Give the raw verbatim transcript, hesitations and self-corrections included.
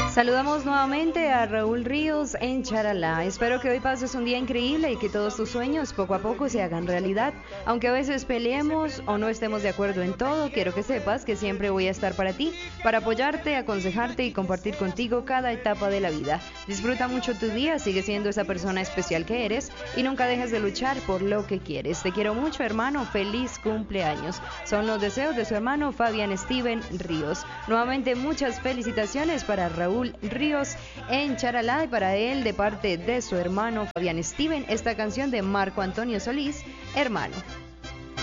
Saludamos nuevamente a Raúl Ríos en Charalá. Espero que hoy pases un día increíble y que todos tus sueños poco a poco se hagan realidad. Aunque a veces peleemos o no estemos de acuerdo en todo, quiero que sepas que siempre voy a estar para ti, para apoyarte, aconsejarte y compartir contigo cada etapa de la vida. Disfruta mucho tu día, sigue siendo esa persona especial que eres y nunca dejes de luchar por lo que quieres. Te quiero mucho, hermano. Feliz cumpleaños. Son los deseos de su hermano Fabián Steven Ríos. Nuevamente muchas felicitaciones para Raúl Ríos en Charalá y para él de parte de su hermano Fabián Steven esta canción de Marco Antonio Solís, Hermano.